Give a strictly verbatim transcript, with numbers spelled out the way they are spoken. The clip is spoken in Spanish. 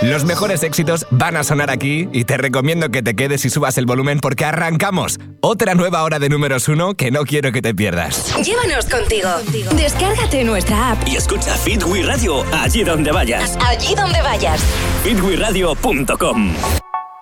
Los mejores éxitos van a sonar aquí y te recomiendo que te quedes y subas el volumen porque arrancamos otra nueva hora de números uno que no quiero que te pierdas. Llévanos contigo. Descárgate nuestra app y escucha Fit We Radio allí donde vayas. Allí donde vayas. fit we radio punto com.